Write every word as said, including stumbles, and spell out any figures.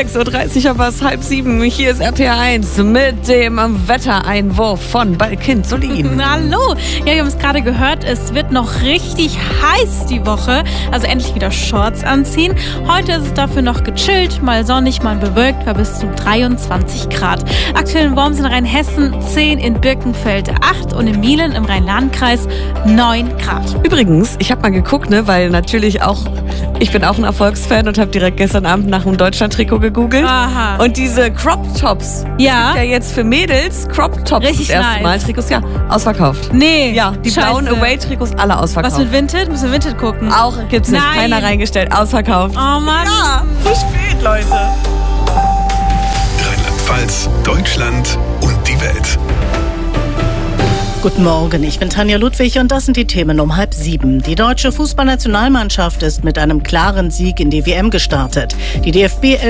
sechs Uhr dreißig, aber es ist halb sieben. Hier ist R T L eins mit dem Wettereinwurf von Balkin Solin. Hallo. Ja, wir haben es gerade gehört, es wird noch richtig heiß die Woche. Also endlich wieder Shorts anziehen. Heute ist es dafür noch gechillt, mal sonnig, mal bewölkt, bei bis zu dreiundzwanzig Grad. Aktuell in Worms in Rheinhessen zehn, in Birkenfeld acht und in Mielen im Rhein-Lahn-Kreis neun Grad. Übrigens, ich habe mal geguckt, ne, weil natürlich auch, ich bin auch ein Erfolgsfan und habe direkt gestern Abend nach einem Deutschland-Trikot gegoogelt. Aha. Und diese Crop-Tops, Ja. es gibt ja jetzt für Mädels Crop-Tops Richtig das erste nice. Mal. Trikots, ja, ausverkauft. Nee. Ja, die Scheiße. blauen Away-Trikots alle ausverkauft. Was mit Vinted? Müssen wir Vinted gucken? Auch gibt's nicht, Nein. keiner reingestellt, ausverkauft. Oh Mann. Ja, zu spät, Leute. Rheinland-Pfalz, Deutschland und die Welt. Guten Morgen, ich bin Tanja Ludwig und das sind die Themen um halb sieben. Die deutsche Fußballnationalmannschaft ist mit einem klaren Sieg in die W M gestartet. Die D F B